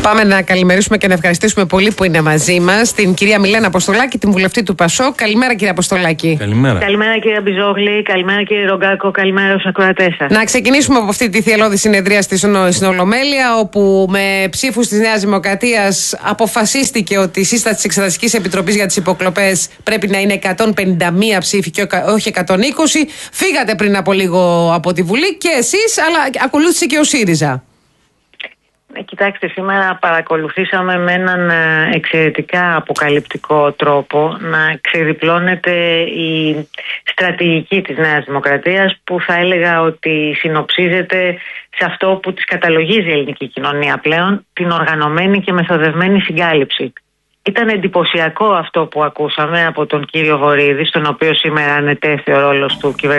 Πάμε να καλημερίσουμε και να ευχαριστήσουμε πολύ που είναι μαζί μας την κυρία Μιλένα Αποστολάκη, την βουλευτή του ΠΑΣΟΚ. Καλημέρα, κυρία Αποστολάκη. Καλημέρα. Καλημέρα, κύριε Μπιζόγλη. Καλημέρα, κύριε Ρογκάκο. Καλημέρα στους ακροατές σας. Να ξεκινήσουμε από αυτή τη θυελλώδη συνεδρία στην Ολομέλεια, όπου με ψήφους της Νέας Δημοκρατίας αποφασίστηκε ότι η σύσταση της Εξεταστικής Επιτροπής για τις υποκλοπές πρέπει να είναι 151 ψήφοι και όχι 120. Φύγατε πριν από λίγο από τη Βουλή και εσείς, αλλά ακολούθησε και ο ΣΥΡΙΖΑ. Κοιτάξτε, σήμερα παρακολουθήσαμε με έναν εξαιρετικά αποκαλυπτικό τρόπο να ξεδιπλώνεται η στρατηγική της Νέας Δημοκρατίας, που θα έλεγα ότι συνοψίζεται σε αυτό που της καταλογίζει η ελληνική κοινωνία πλέον, την οργανωμένη και μεθοδευμένη συγκάλυψη. Ήταν εντυπωσιακό αυτό που ακούσαμε από τον κύριο Βορίδη, στον οποίο σήμερα ανετέθη ο ρόλος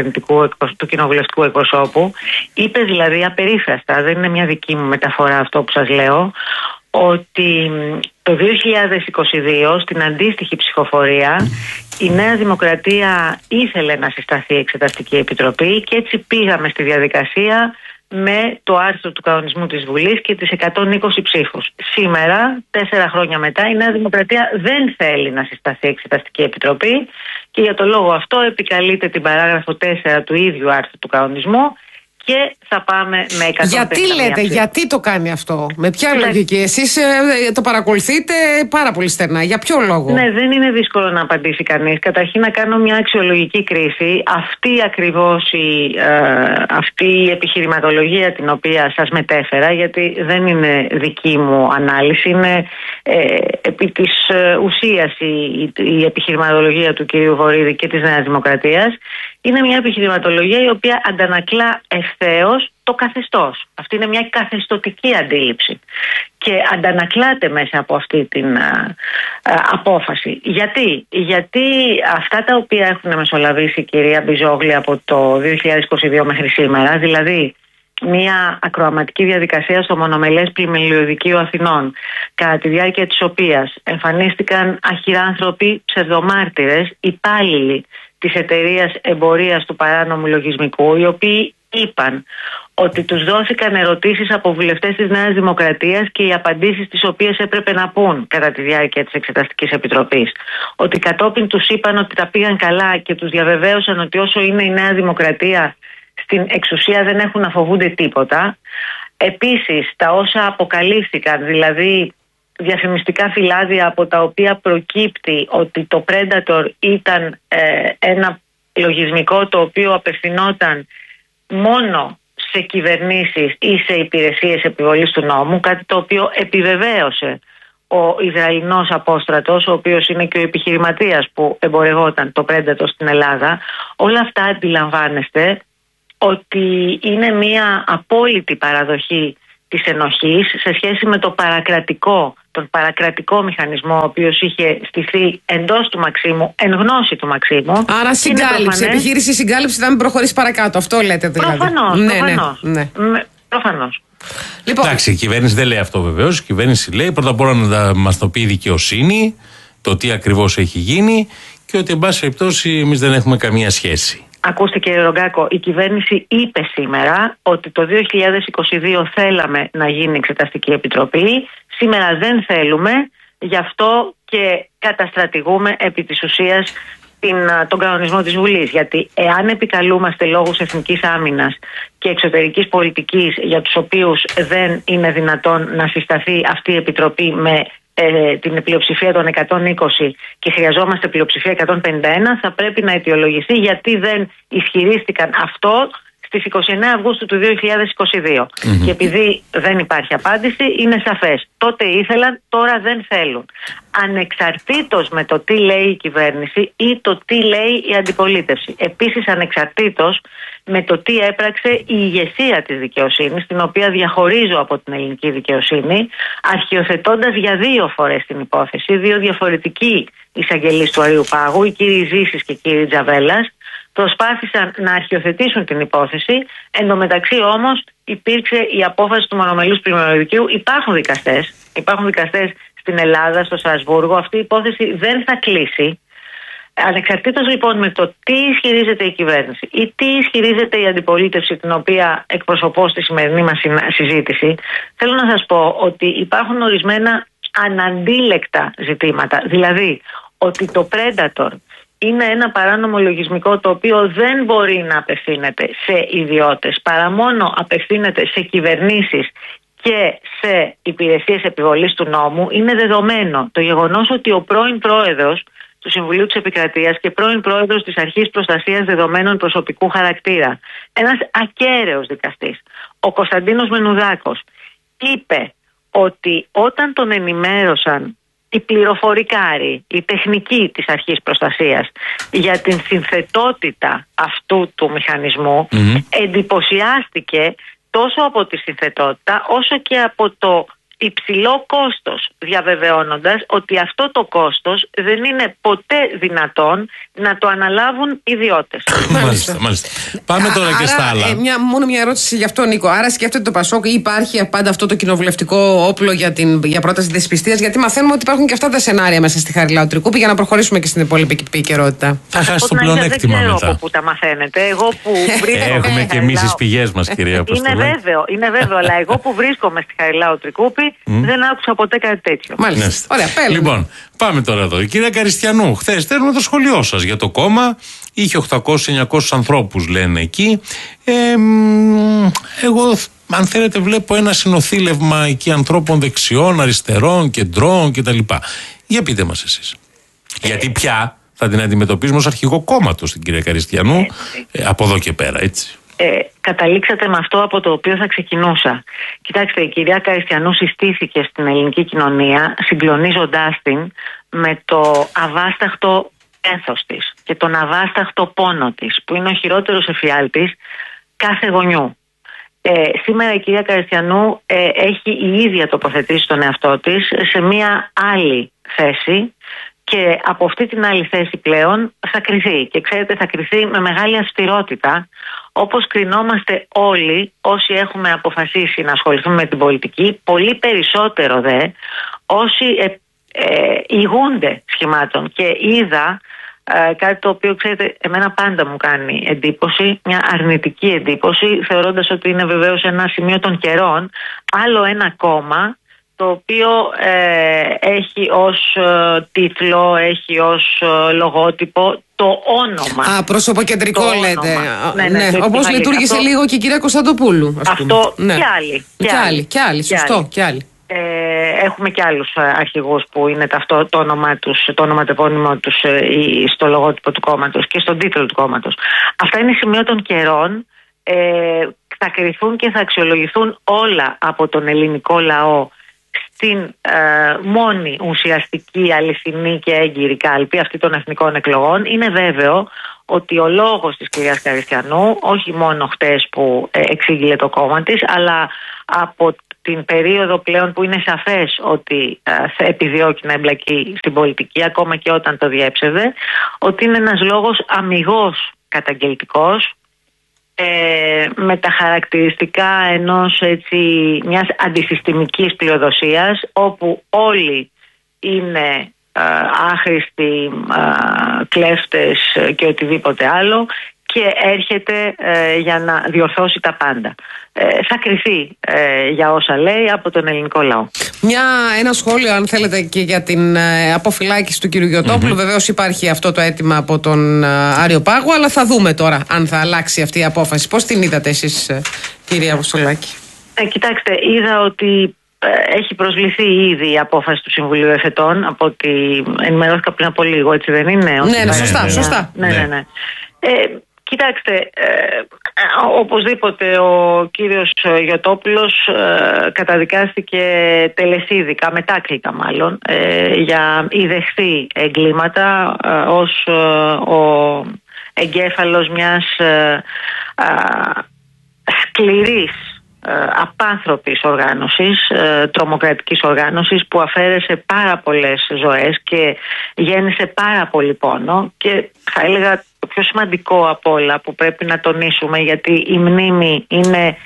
του κοινοβουλευτικού εκπροσώπου. Είπε δηλαδή απερίφραστα, δεν είναι μια δική μου μεταφορά αυτό που σας λέω, ότι το 2022 στην αντίστοιχη ψηφοφορία η Νέα Δημοκρατία ήθελε να συσταθεί Εξεταστική Επιτροπή και έτσι πήγαμε στη διαδικασία με το άρθρο του κανονισμού της Βουλής και τις 120 ψήφους. Σήμερα, 4 χρόνια μετά, η Νέα Δημοκρατία δεν θέλει να συσταθεί Εξεταστική Επιτροπή και για το λόγο αυτό επικαλείται την παράγραφο 4 του ίδιου άρθρου του κανονισμού και θα πάμε με 150. Γιατί λέτε, γιατί το κάνει αυτό, με ποια λογική? Εσείς το παρακολουθείτε πάρα πολύ στενά. Για ποιο λόγο? Ναι, δεν είναι δύσκολο να απαντήσει κανείς. Καταρχήν να κάνω μια αξιολογική κρίση. Αυτή ακριβώς αυτή η επιχειρηματολογία την οποία σας μετέφερα, γιατί δεν είναι δική μου ανάλυση, είναι επί της ουσίας η επιχειρηματολογία του κυρίου Βορίδη και της Νέας Δημοκρατίας. Είναι μια επιχειρηματολογία η οποία αντανακλά ευθέως το καθεστώς. Αυτή είναι μια καθεστωτική αντίληψη και αντανακλάται μέσα από αυτή την απόφαση. Γιατί αυτά τα οποία έχουν μεσολαβήσει η κυρία Μπιζόγλη από το 2022 μέχρι σήμερα, δηλαδή μια ακροαματική διαδικασία στο μονομελές πλημελιωδικείο Αθηνών, κατά τη διάρκεια της οποίας εμφανίστηκαν αχυράνθρωποι ψευδομάρτυρες, υπάλληλοι της εταιρείας εμπορίας του παράνομου λογισμικού, οι οποίοι είπαν ότι τους δόθηκαν ερωτήσεις από βουλευτές της Νέας Δημοκρατίας και οι απαντήσεις τις οποίες έπρεπε να πούν κατά τη διάρκεια της Εξεταστικής Επιτροπής. Ότι κατόπιν τους είπαν ότι τα πήγαν καλά και τους διαβεβαίωσαν ότι όσο είναι η Νέα Δημοκρατία στην εξουσία δεν έχουν να φοβούνται τίποτα. Επίσης, τα όσα αποκαλύφθηκαν, δηλαδή διαφημιστικά φυλάδια από τα οποία προκύπτει ότι το Predator ήταν ένα λογισμικό το οποίο απευθυνόταν μόνο σε κυβερνήσεις ή σε υπηρεσίες επιβολής του νόμου, κάτι το οποίο επιβεβαίωσε ο Ισραηλινός απόστρατος, ο οποίος είναι και ο επιχειρηματίας που εμπορευόταν το Predator στην Ελλάδα. Όλα αυτά αντιλαμβάνεστε ότι είναι μια απόλυτη παραδοχή της ενοχής σε σχέση με τον παρακρατικό μηχανισμό ο οποίος είχε στηθεί εντός του Μαξίμου, εν γνώση του Μαξίμου. Άρα συγκάλυψη, επιχείρηση συγκάλυψη θα μην προχωρήσει παρακάτω, αυτό λέτε δηλαδή? Προφανώς. Λοιπόν, εντάξει, η κυβέρνηση δεν λέει αυτό βεβαίως. Η κυβέρνηση λέει πρώτα απ' όλα να μας το πει η δικαιοσύνη, το τι ακριβώς έχει γίνει και ότι εν πάση περιπτώσει εμείς δεν έχουμε καμία σχέση. Ακούστε κύριε Ρογκάκο, η κυβέρνηση είπε σήμερα ότι το 2022 θέλαμε να γίνει Εξεταστική Επιτροπή, σήμερα δεν θέλουμε, γι' αυτό και καταστρατηγούμε επί της ουσίας τον κανονισμό της Βουλής. Γιατί εάν επικαλούμαστε λόγους εθνικής άμυνας και εξωτερικής πολιτικής για τους οποίους δεν είναι δυνατόν να συσταθεί αυτή η Επιτροπή με την πλειοψηφία των 120 και χρειαζόμαστε πλειοψηφία 151, θα πρέπει να αιτιολογηθεί γιατί δεν ισχυρίστηκαν αυτό στις 29 Αυγούστου του 2022. Και επειδή δεν υπάρχει απάντηση, είναι σαφές. Τότε ήθελαν, τώρα δεν θέλουν. Ανεξαρτήτως με το τι λέει η κυβέρνηση ή το τι λέει η αντιπολίτευση. Επίσης ανεξαρτήτως με το τι έπραξε η ηγεσία της δικαιοσύνης, την οποία διαχωρίζω από την ελληνική δικαιοσύνη, αρχιοθετώντας για 2 φορές την υπόθεση, 2 διαφορετικοί εισαγγελείς του Αριού Πάγου, οι κύριοι Ζήσης και οι κύριοι Τζαβέλας, προσπάθησαν να αρχιοθετήσουν την υπόθεση. Εν τω μεταξύ όμως υπήρξε η απόφαση του μονομελούς πλημελιωδικείου. Υπάρχουν δικαστές στην Ελλάδα, στο Στρασβούργο. Αυτή η υπόθεση δεν θα κλείσει. Ανεξαρτήτως λοιπόν με το τι ισχυρίζεται η κυβέρνηση ή τι ισχυρίζεται η αντιπολίτευση, την οποία εκπροσωπώ στη σημερινή μας συζήτηση, θέλω να σας πω ότι υπάρχουν ορισμένα αναντίλεκτα ζητήματα. Δηλαδή ότι το Predator είναι ένα παράνομο λογισμικό το οποίο δεν μπορεί να απευθύνεται σε ιδιώτες, παρά μόνο απευθύνεται σε κυβερνήσεις και σε υπηρεσίες επιβολής του νόμου. Είναι δεδομένο το γεγονός ότι ο πρώην πρόεδρος του Συμβουλίου της Επικρατείας και πρώην πρόεδρος της Αρχής Προστασίας Δεδομένων Προσωπικού Χαρακτήρα, ένας ακέραιος δικαστής, ο Κωνσταντίνος Μενουδάκος, είπε ότι όταν τον ενημέρωσαν οι πληροφορικάροι, οι τεχνικοί της Αρχής Προστασίας για την συνθετότητα αυτού του μηχανισμού, εντυπωσιάστηκε τόσο από τη συνθετότητα όσο και από το υψηλό κόστος, διαβεβαιώνοντας ότι αυτό το κόστος δεν είναι ποτέ δυνατόν να το αναλάβουν ιδιώτες. Μάλιστα. Πάμε τώρα και στα άλλα. Μόνο μια ερώτηση γι' αυτό, Νίκο. Άρα σκέφτεται το Πασόκ, υπάρχει πάντα αυτό το κοινοβουλευτικό όπλο για πρόταση δεσπιστίας? Γιατί μαθαίνουμε ότι υπάρχουν και αυτά τα σενάρια μέσα στη Χαριλάου Τρικούπη, για να προχωρήσουμε και στην υπόλοιπη επικαιρότητα. Θα χάσει το πλεονέκτημα μετά. Δεν ξέρω από πού τα μαθαίνετε. Εγώ που βρίσκομαι. Έχουμε και εμείς τις πηγές μας, κυρία Αποστολάκη. Είναι βέβαιο, αλλά εγώ που βρίσκομαι στη Χαριλάου Τρικούπη δεν άκουσα ποτέ κάτι τέτοιο. Μάλιστα. Ωραία, λοιπόν, πάμε τώρα εδώ. Η κυρία Καριστιανού, χθες στέλνουμε το σχολείο σας για το κόμμα. Είχε 800-900 ανθρώπους, λένε εκεί. Εγώ, αν θέλετε, βλέπω ένα συνοθήλευμα εκεί ανθρώπων δεξιών, αριστερών, κεντρών κτλ. Για πείτε μας εσείς. Γιατί πια θα την αντιμετωπίζουμε ως αρχηγό κόμματος την κυρία Καριστιανού από εδώ και πέρα, έτσι. Καταλήξατε με αυτό από το οποίο θα ξεκινούσα. Κοιτάξτε, η κυρία Καριστιανού συστήθηκε στην ελληνική κοινωνία συγκλονίζοντάς την με το αβάσταχτο πένθος της και τον αβάσταχτο πόνο της, που είναι ο χειρότερος εφιάλτης κάθε γονιού. Σήμερα η κυρία Καριστιανού έχει η ίδια τοποθετήσει τον εαυτό της σε μία άλλη θέση, και από αυτή την άλλη θέση πλέον θα κριθεί. Και ξέρετε, θα κριθεί με μεγάλη αυστηρότητα, όπως κρινόμαστε όλοι όσοι έχουμε αποφασίσει να ασχοληθούμε με την πολιτική, πολύ περισσότερο δε όσοι ηγούνται σχημάτων. Και είδα κάτι το οποίο, ξέρετε, εμένα πάντα μου κάνει εντύπωση, μια αρνητική εντύπωση, θεωρώντας ότι είναι βεβαίως ένα σημείο των καιρών, άλλο ένα κόμμα το οποίο έχει ως τίτλο, έχει ως λογότυπο το όνομα. Προσωποκεντρικό το λέτε. Ναι, όπως λειτουργήσε λίγο και η κυρία Κωνσταντοπούλου. Αυτό ναι. και άλλοι. Σωστό, και άλλοι. Έχουμε και άλλους αρχηγούς που είναι το όνομα τους, το ονοματεπώνυμο τους στο λογότυπο του κόμματος και στον τίτλο του κόμματος. Αυτά είναι σημείο των καιρών. Θα κριθούν και θα αξιολογηθούν όλα από τον ελληνικό λαό στην μόνη ουσιαστική, αληθινή και έγκυρη κάλπη αυτή των εθνικών εκλογών. Είναι βέβαιο ότι ο λόγος της κυρίας Καριστιανού, όχι μόνο χτες που εξήγηλε το κόμμα της, αλλά από την περίοδο πλέον που είναι σαφές ότι θα επιδιώκει να εμπλακεί στην πολιτική, ακόμα και όταν το διέψευε, ότι είναι ένας λόγος αμιγώς καταγγελτικός, με τα χαρακτηριστικά μιας αντισυστημικής πλειοδοσίας, όπου όλοι είναι άχρηστοι, κλέφτες και οτιδήποτε άλλο, και έρχεται για να διορθώσει τα πάντα. Θα κριθεί για όσα λέει από τον ελληνικό λαό. Ένα σχόλιο, αν θέλετε, και για την αποφυλάκηση του κ. Γιωτόπουλου. Βεβαίως υπάρχει αυτό το αίτημα από τον Άριο Πάγο, αλλά θα δούμε τώρα αν θα αλλάξει αυτή η απόφαση. Πώς την είδατε εσείς, κυρία Αποστολάκη? Κοιτάξτε, είδα ότι έχει προσβληθεί ήδη η απόφαση του Συμβουλίου Εφετών, από ότι ενημερώθηκα πριν από λίγο, έτσι δεν είναι? Ναι, σωστά. Ναι. Κοιτάξτε, οπωσδήποτε ο κύριος Γιωτόπουλος καταδικάστηκε τελεσίδικα, μετάκλικα μάλλον, για ιδεχθή εγκλήματα ως ο εγκέφαλος μιας σκληρής, απάνθρωπης οργάνωσης, τρομοκρατικής οργάνωσης, που αφαίρεσε πάρα πολλές ζωές και γέννησε πάρα πολύ πόνο. Και θα έλεγα το πιο σημαντικό από όλα που πρέπει να τονίσουμε, γιατί η μνήμη είναι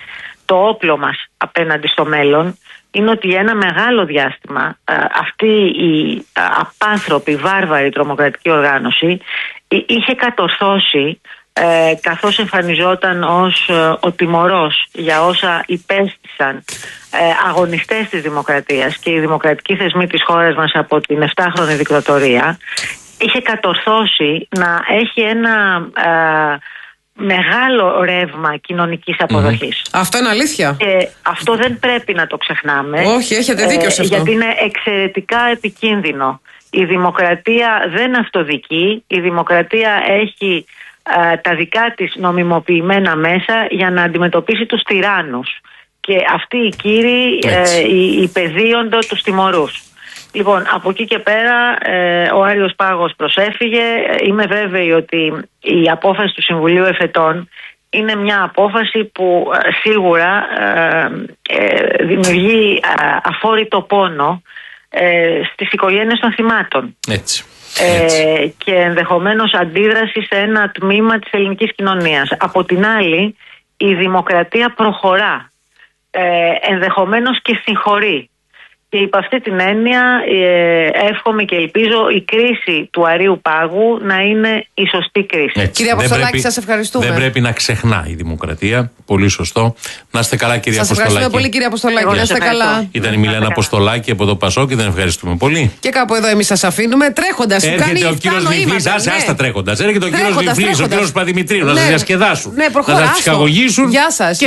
το όπλο μας απέναντι στο μέλλον είναι ότι για ένα μεγάλο διάστημα αυτή η απάνθρωπη, βάρβαρη τρομοκρατική οργάνωση είχε κατορθώσει, καθώς εμφανιζόταν ως ο τιμωρός για όσα υπέστησαν αγωνιστές της δημοκρατίας και οι δημοκρατικοί θεσμοί της χώρας μας από την 7χρονη δικτατορία, είχε κατορθώσει να έχει ένα μεγάλο ρεύμα κοινωνικής αποδοχής. Αυτό είναι αλήθεια. Και αυτό δεν πρέπει να το ξεχνάμε. Όχι, έχετε δίκιο σε αυτό. Γιατί είναι εξαιρετικά επικίνδυνο. Η δημοκρατία δεν αυτοδικεί. Η δημοκρατία έχει τα δικά της νομιμοποιημένα μέσα για να αντιμετωπίσει τους τυράννους. Και αυτοί οι κύριοι υπεδίονται τους τιμωρούς. Λοιπόν, από εκεί και πέρα ο Άριος Πάγος προσέφυγε. Είμαι βέβαιη ότι η απόφαση του Συμβουλίου Εφετών είναι μια απόφαση που σίγουρα δημιουργεί αφόρητο πόνο στις οικογένειες των θυμάτων. Έτσι. Και ενδεχομένως αντίδραση σε ένα τμήμα της ελληνικής κοινωνίας. Από την άλλη, η δημοκρατία προχωρά, ενδεχομένως και συγχωρεί. Και υπ' αυτή την έννοια εύχομαι και ελπίζω η κρίση του Αρείου Πάγου να είναι η σωστή κρίση. Κύριε Αποστολάκη, σας ευχαριστούμε. Δεν πρέπει να ξεχνά η δημοκρατία. Πολύ σωστό. Να είστε καλά, κύριε Αποστολάκη. Σας ευχαριστούμε πολύ, κύριε Αποστολάκη. Να είστε καλά. Ήταν η Μιλένα Αποστολάκη από το Πασό και την ευχαριστούμε πολύ. Και κάπου εδώ εμείς σας αφήνουμε τρέχοντας. Έρχεται ο κύριος Βιβλής. Άστα τρέχοντας. Έρχεται ο κύριος Βιβλής, ο κύριος Παδημητρίου να σας διασκεδάσουν. Να σας ψυχαγωγήσουν. Γεια σας.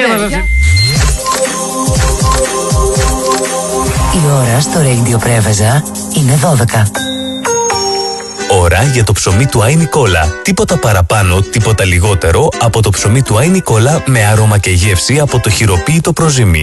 Η ώρα στο Radio Πρέβεζα είναι 12. Ώρα για το ψωμί του Άι Νικόλα. Τίποτα παραπάνω, τίποτα λιγότερο από το ψωμί του Άι Νικόλα με άρωμα και γεύση από το χειροποίητο προζύμι.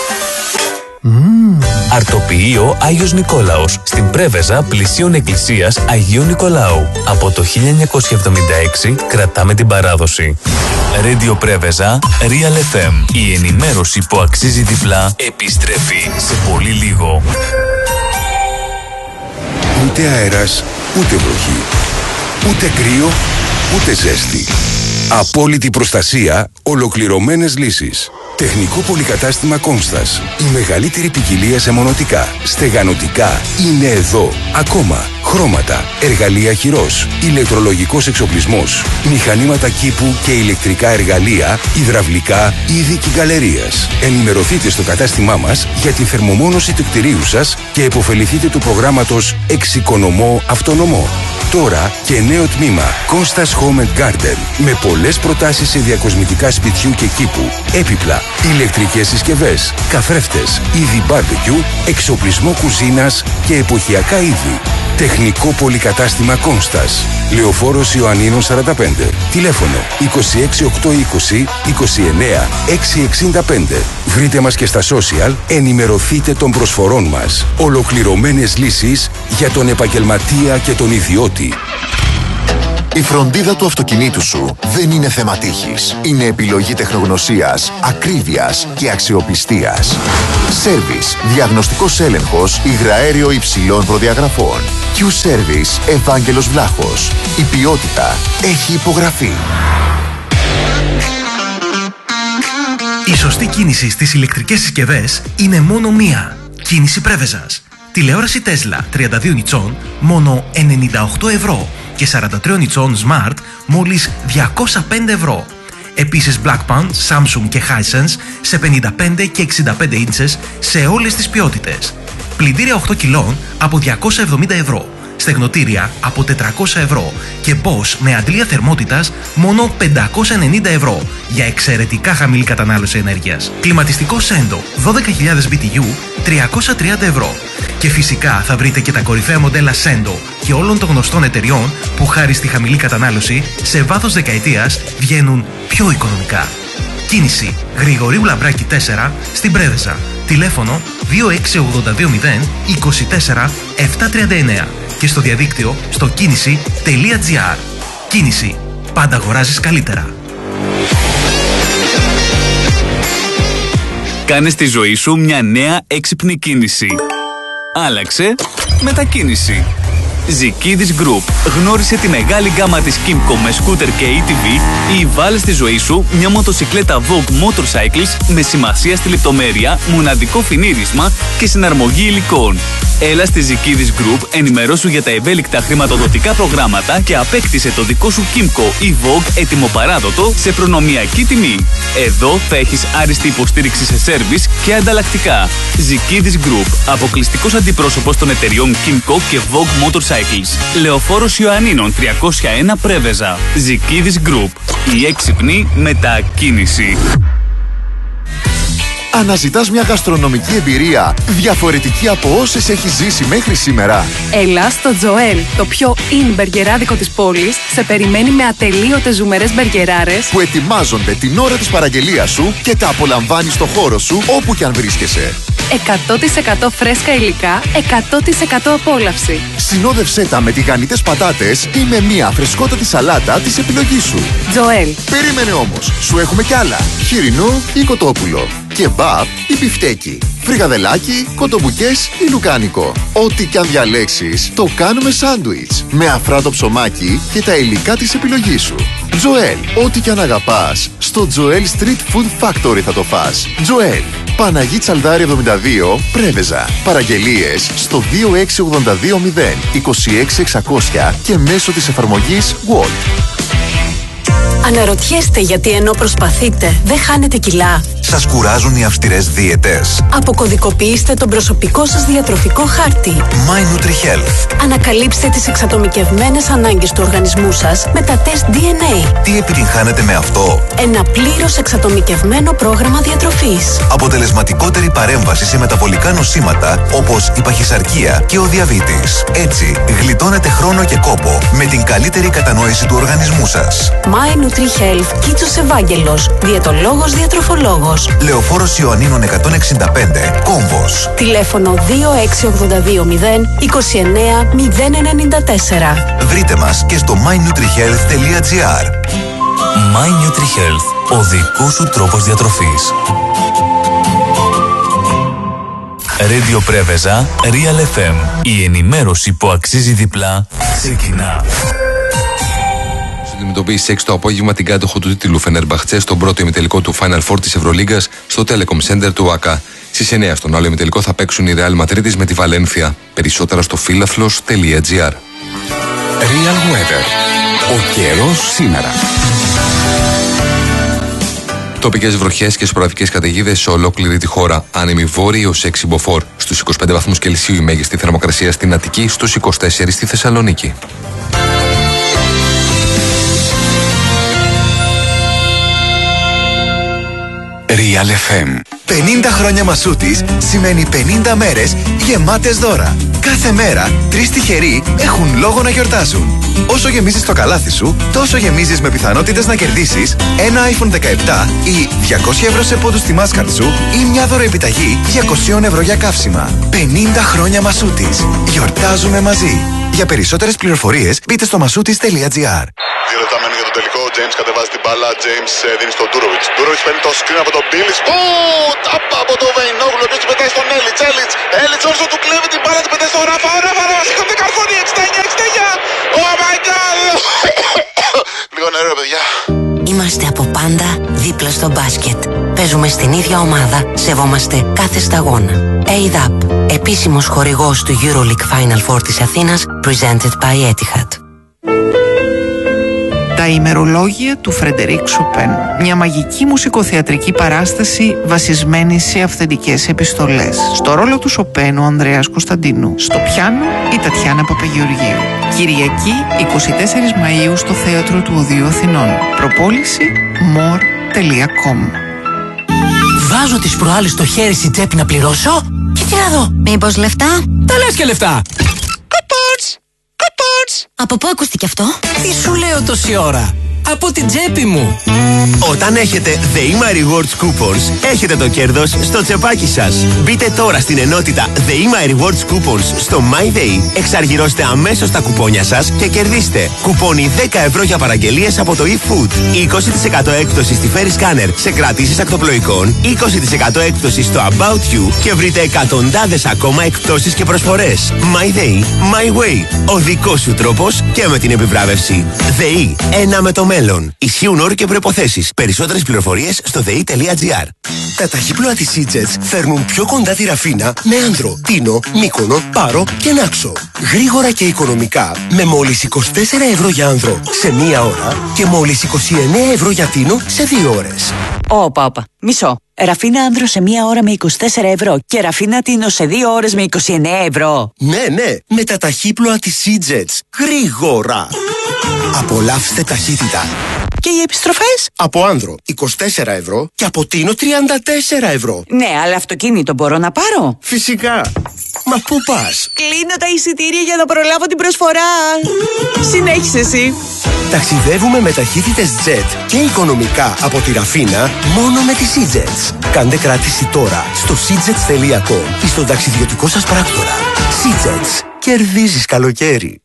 Αρτοποιείο Άγιος Νικόλαος στην Πρέβεζα πλησίων εκκλησίας Αγίου Νικολάου. Από το 1976 κρατάμε την παράδοση. Radio Πρέβεζα, Real FM. Η ενημέρωση που αξίζει διπλά επιστρέφει σε πολύ λίγο. Ούτε αέρας, ούτε βροχή. Ούτε κρύο, ούτε ζέστη. Απόλυτη προστασία, ολοκληρωμένες λύσεις. Τεχνικό πολυκατάστημα Κόνστας. Η μεγαλύτερη ποικιλία σε μονοτικά, στεγανοτικά είναι εδώ. Ακόμα χρώματα, εργαλεία χειρός, ηλεκτρολογικός εξοπλισμός, μηχανήματα κήπου και ηλεκτρικά εργαλεία, υδραυλικά, είδη και γκαλερίας. Ενημερωθείτε στο κατάστημά μας για την θερμομόνωση του κτηρίου σας και επωφεληθείτε του προγράμματος Εξοικονομώ Αυτονομώ. Τώρα και νέο τμήμα Κόνστας Home and Garden με πολλές προτάσεις σε διακοσμητικά σπιτιού και κήπου, έπιπλα, ηλεκτρικές συσκευές, καθρέφτες, είδη barbecue, εξοπλισμό κουζίνας και εποχιακά είδη. Τεχνικό πολυκατάστημα Κόνστας. Λεωφόρος Ιωαννίνων 45. Τηλέφωνο 26820 29 665. Βρείτε μας και στα social, ενημερωθείτε των προσφορών μας. Ολοκληρωμένες λύσεις για τον επαγγελματία και τον ιδιώτη. Η φροντίδα του αυτοκινήτου σου δεν είναι θέμα τύχης. Είναι επιλογή τεχνογνωσίας, ακρίβειας και αξιοπιστίας. Service, διαγνωστικός έλεγχος υγραέριο υψηλών προδιαγραφών. Q-Service, Ευάγγελος Βλάχος. Η ποιότητα έχει υπογραφεί. Η σωστή κίνηση στις ηλεκτρικές συσκευές είναι μόνο μία. Κίνηση Πρέβεζας. Τηλεόραση Tesla 32 ιντσών μόνο 98 ευρώ και 43 ιντσών Smart μόλις 205 ευρώ. Επίσης Blackpan, Samsung και Hisense σε 55 και 65 ίντσες σε όλες τις ποιότητες. Πλυντήρια 8 κιλών από 270 ευρώ. Στεγνοτήρια από 400 ευρώ και Bosch με αντλία θερμότητας μόνο 590 ευρώ για εξαιρετικά χαμηλή κατανάλωση ενέργειας. Κλιματιστικό Sendo 12.000 BTU 330 ευρώ. Και φυσικά θα βρείτε και τα κορυφαία μοντέλα Sendo και όλων των γνωστών εταιριών που χάρη στη χαμηλή κατανάλωση σε βάθος δεκαετίας βγαίνουν πιο οικονομικά. Κίνηση Γρηγορίου Λαμπράκη 4 στην Πρέβεζα. Τηλέφωνο 26820 24 739 και στο διαδίκτυο στο κίνηση.gr. Κίνηση. Πάντα αγοράζεις καλύτερα. Κάνε στη ζωή σου μια νέα έξυπνη κίνηση. Άλλαξε μετακίνηση. Zikidis Group. Γνώρισε τη μεγάλη γκάμα της Kimco με σκούτερ και ATV ή βάλε στη ζωή σου μια μοτοσικλέτα Vogue Motorcycles με σημασία στη λεπτομέρεια, μοναδικό φινίρισμα και συναρμογή υλικών. Έλα στη Zikidis Group, ενημερώσου για τα ευέλικτα χρηματοδοτικά προγράμματα και απέκτησε το δικό σου Kimco ή Vogue έτοιμο-παράδοτο σε προνομιακή τιμή. Εδώ θα έχεις άριστη υποστήριξη σε σέρβις και ανταλλακτικά. Zikidis Group, αποκλειστικός αντιπρόσωπος των εταιριών Kimco και Vogue Motorcycles. Λεωφόρος Ιωαννίνων 301 Πρέβεζα. Zikidis Group, η έξυπνη μετακίνηση. Αναζητάς μια γαστρονομική εμπειρία διαφορετική από όσες έχεις ζήσει μέχρι σήμερα? Έλα στο Joel, το πιο in μπεργκεράδικο της πόλης, σε περιμένει με ατελείωτες ζουμερές μπεργκεράρες που ετοιμάζονται την ώρα της παραγγελίας σου και τα απολαμβάνεις στο χώρο σου όπου κι αν βρίσκεσαι. 100% φρέσκα υλικά, 100% απόλαυση. Συνόδευσέ τα με τηγανιτές πατάτες ή με μια φρεσκότατη σαλάτα της επιλογής σου. Joel. Περίμενε όμως, σου έχουμε κι άλλα. Χοιρινό ή κοτόπουλο. Κεμπάπ ή μπιφτέκι. Φρικαδελάκι, κοτομπουκές ή λουκάνικο. Ό,τι κι αν διαλέξεις, το κάνουμε σάντουιτς. Με αφράτο ψωμάκι και τα υλικά της επιλογής σου. Joel, ό,τι κι αν αγαπάς, στο Joel Street Food Factory θα το φας. Joel, Παναγί Τσαλδάρη 72, Πρέβεζα. Παραγγελίες στο 26820 26600 και μέσω της εφαρμογής Walt. Αναρωτιέστε γιατί ενώ προσπαθείτε δεν χάνετε κιλά? Σας κουράζουν οι αυστηρές δίαιτες? Αποκωδικοποιήστε τον προσωπικό σας διατροφικό χάρτη. My NutriHealth. Ανακαλύψτε τις εξατομικευμένες ανάγκες του οργανισμού σας με τα τεστ DNA. Τι επιτυγχάνετε με αυτό? Ένα πλήρως εξατομικευμένο πρόγραμμα διατροφής. Αποτελεσματικότερη παρέμβαση σε μεταβολικά νοσήματα όπως η παχυσαρκία και ο διαβήτης. Έτσι, γλιτώνετε χρόνο και κόπο με την καλύτερη κατανόηση του οργανισμού σας. My NutriHealth, Κίτσος Ευάγγελος, διαιτολόγος, διατροφολόγος. Λεωφόρος Ιωαννίνων 165, Κόμβος. Τηλέφωνο 26820 29 094. Βρείτε μας και στο mynutrihealth.gr. My NutriHealth, ο δικός σου τρόπος διατροφής. Radio Πρέβεζα, Real FM. Η ενημέρωση που αξίζει διπλά ξεκινά. Αντιμετωπίσει 6 το απόγευμα την κάτοχο του τίτλου Φενερμπαχτσέ στον πρώτο ημιτελικό του Final Four της Ευρωλίγκας στο Telecom Center του ΟΑΚΑ. Στις 9 στον άλλο ημιτελικό θα παίξουν η Real Madrid με τη Βαλένθια. Περισσότερα στο philathlos.gr. Real Weather. Ο καιρός σήμερα. Τοπικές βροχές και σποραδικές καταιγίδες σε ολόκληρη τη χώρα. Άνεμη βόρειοι ως 6 μποφόρ. Στους 25 βαθμούς Κελσίου η μέγιστη θερμοκρασία στην Αττική, στους 24 στη Θεσσαλονίκη. Real FM. 50 χρόνια Μασούτης σημαίνει 50 μέρες γεμάτες δώρα. Κάθε μέρα 3 τυχεροί έχουν λόγο να γιορτάζουν. Όσο γεμίζεις το καλάθι σου, τόσο γεμίζεις με πιθανότητες να κερδίσεις ένα iPhone 17 ή 200 ευρώ σε πόντους στη Mastercard σου ή μια δωροεπιταγή 200 ευρώ για καύσιμα. 50 χρόνια Μασούτης. Γιορτάζουμε μαζί. Για περισσότερες πληροφορίες μπείτε στο masoutis.gr. 2 λεπτά μένει για το τελικό. Ο James κατεβάζει την μπάλα. James δίνει στον Ντούροβιτς. Ντούροβιτς παίρνει το screen από τον Μπίλις. Τάπα από τον Βεϊνόγλου. Και έτσι πετάει στον Έλιτς. Έλιτς όσο του κλέβει την μπάλα. Του πετάει στον Ράφα. Ο Ράφα σηκώνει καρφώνει. 69. Oh my god. Λίγο νερό παιδιά. Είμαστε από πάντα δίπλα στο μπάσκετ. Παίζουμε στην ίδια ομάδα. Σεβόμαστε κάθε σταγόνα. ADAP, επίσημος χορηγός του EuroLeague Final Four της Αθήνας, presented by Etihad. Τα ημερολόγια του Φρεντερίκ Σοπέν. Μια μαγική μουσικοθεατρική παράσταση βασισμένη σε αυθεντικές επιστολές. Στο ρόλο του Σοπέν ο Ανδρέας Κωνσταντίνου. Στο πιάνο η Τατιάνα Παπαγεωργίου. Κυριακή 24 Μαΐου στο Θέατρο του Οδείου Αθηνών. Προπόληση more.com. Βάζω τις προάλλες στο χέρι στη τσέπη να πληρώσω και τι να δω. Μήπως λεφτά? Τα λες και λεφτά. Από πού ακούστηκε αυτό? Τι σου λέω τόση ώρα. από την τσέπη μου. Όταν έχετε The My Rewards Coupons, έχετε το κέρδος στο τσεπάκι σας. Μπείτε τώρα στην ενότητα The My Rewards Coupons στο MyDay, εξαργυρώστε αμέσως τα κουπόνια σας και κερδίστε κουπόνι 10 ευρώ για παραγγελίες από το eFood, 20% έκπτωση στη Ferry Scanner σε κρατήσεις ακτοπλοϊκών, 20% έκπτωση στο About You και βρείτε εκατοντάδες ακόμα εκπτώσεις και προσφορές. MyDay, My Way. Ο δικός σου τρόπος και με την επιβράβευση. ΔΕΗ. Ένα με το μέλλον. Ισχύουν όροι και προϋποθέσεις. Περισσότερες πληροφορίες στο ΔΕΗ.gr. Τα ταχύπλοα της EasyJet φέρνουν πιο κοντά τη Ραφίνα με Άνδρο, Τίνο, Μύκονο, Πάρο και Νάξο. Γρήγορα και οικονομικά με μόλις 24 ευρώ για Άνδρο σε μία ώρα και μόλις 29 ευρώ για Τίνο σε 2 ώρες. Όπα, μισό. Ραφίνα Άνδρο σε μία ώρα με 24 ευρώ και Ραφίνα Τίνο σε 2 ώρες με 29 ευρώ. Ναι, με τα ταχύπλοα της EasyJet. Γρήγορα. Απολαύστε ταχύτητα. Και οι επιστροφές? Από Άνδρο 24 ευρώ και από Τίνο 34 ευρώ. Ναι, αλλά αυτοκίνητο μπορώ να πάρω? Φυσικά. Μα πού πας? Κλείνω τα εισιτήρια για να προλάβω την προσφορά. Συνέχισε εσύ. Ταξιδεύουμε με ταχύτητες jet και οικονομικά από τη Ραφίνα μόνο με τις EasyJet. Κάντε κράτηση τώρα στο seajets.com ή στον ταξιδιωτικό σας πράκτορα. EasyJet. Κερδίζεις καλοκαίρι.